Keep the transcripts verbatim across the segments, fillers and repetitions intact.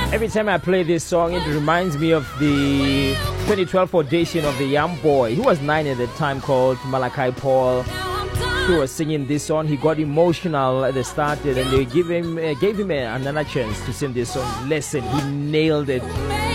Every time I play this song, it reminds me of the twenty twelve audition of the young boy. He was nine at the time, called Malachi Paul. He was singing this song. He got emotional at the start, and they gave him uh, gave him a, another chance to sing this song. Listen, he nailed it.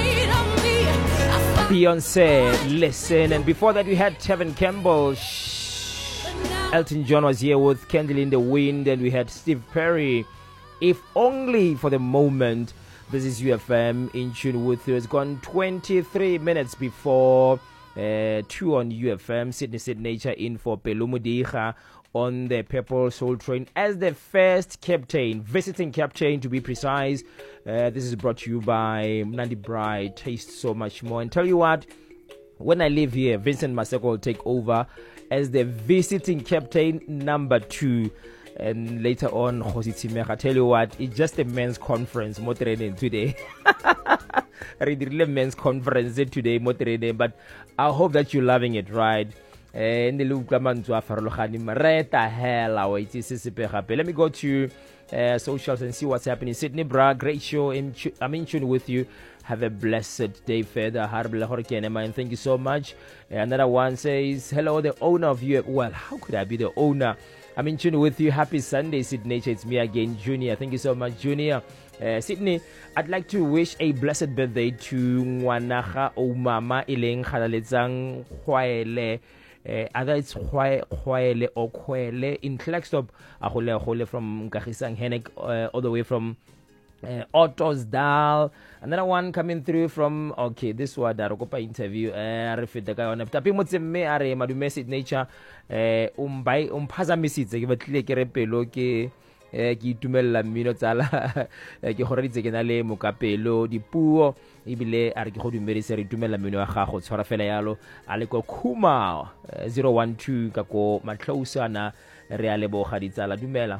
Beyonce, listen. And before that, we had Tevin Campbell. Shh. Elton John was here with Candle in the Wind, and we had Steve Perry. If only for the moment. This is U F M in tune with you. It's gone twenty-three minutes before uh, two on U F M. Sydney Sydney Nature in for Pelo Modiga on the Purple Soul Train as the first captain, visiting captain to be precise. Uh, this is brought to you by Nandi Bride. Taste so much more. And tell you what, when I leave here, Vincent Maseko will take over as the visiting captain number two. And later on, Khosi Tshimega, I tell you what, it's just a men's conference mo training today. Re dirile men's conference today mo training, but I hope that you're loving it, right? And the look mantswa farologane reta hell wait let me go to uh, socials and see what's happening. Sydney Bra, great show. I'm in tune with you. Have a blessed day further. And thank you so much. Another one says, hello, the owner of you. Well, how could I be the owner? I'm in tune with you. Happy Sunday, Sydney. It's me again, Junior. Thank you so much, Junior. Uh, Sydney, I'd like to wish a blessed birthday to Ngwanaga o mama ileng khalaletsang khwaele. Uh, either it's khwaele or khwele in Klerksdorp. Agole agole from Kagisang Henek, uh, all the way from uh, Ottosdal. Another one coming through from, okay, this one that Rokopa interview. Uh, refit the guy on tapi mo tsemme are madume Sydney nature. Uh, umbai umphaza misitse ke batlile ke re pelo ke eh ke itumella mmino tsala ke gore ditse ke na le mokapelo dipuo ibile a re ke go dumedise re itumella mmino wa gago tshwara fela yalo a le ko khuma zero one two ka ko matlhausana re a leboga ditsala dumela.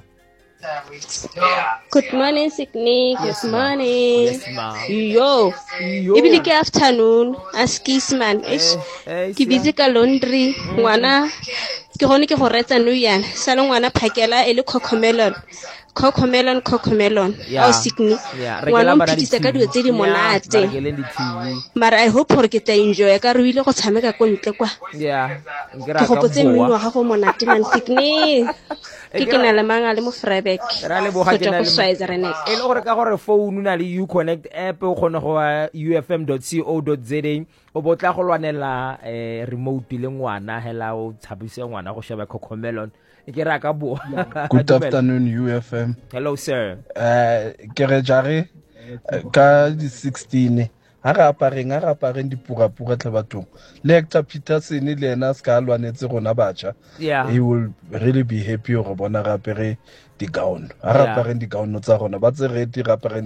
Good morning, Sydney. Good Yes, morning. Yes, ma'am. Yo. Yo. Ibili ke afternoon. Askis man. Ish. eh, Ke busy ka laundry. Ngwana. Ke gone ke go retsa nou yana. Sala ngwana phakela e le cocomelon. Cocomelon, cocomelon. Yeah. Oh, Sydney. Yeah, Ngwana regela bana mphitisa ka dilo tse di monate. Yeah, regela di T V. Mara I hope gore ke tla enjoy ka re ile go tshameka ko ntle kwa. Yeah. Ke gopotse mmino wa gago monate man Sydney. Ke ke na le manga le mo Vryburg. Ra le boga ke na le Switzerland. e le gore ka gore phone na le Uconnect app o kgona go u f m dot co dot za o botla go lwanela eh remote le ngwana hela o tshabise ngwana go sheba cocomelon e ke ra ka bo. Good afternoon U F M. Hello sir. Eh ke re jare ka di sixteen ha ra apareng ha ra apareng dipura pura tla batong le Hector Peterson le ena ska lwanetse gona batjha. Yeah. He will really be happy go bona ra apere di gown ha ra Yeah. apareng di gown tsa gona ba tse reti ra apareng